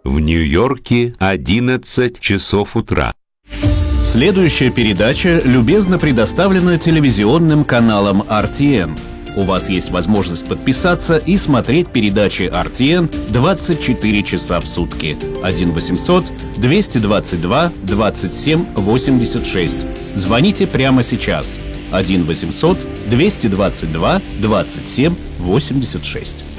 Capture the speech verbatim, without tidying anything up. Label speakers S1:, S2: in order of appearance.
S1: В Нью-Йорке одиннадцать часов утра.
S2: Следующая передача любезно предоставлена телевизионным каналом ар ти эн. У вас есть возможность подписаться и смотреть передачи ар ти эн двадцать четыре часа в сутки. один восемьсот двести двадцать два двадцать семь восемьдесят шесть. Звоните прямо сейчас. один восемьсот двести двадцать два двадцать семь восемьдесят шесть.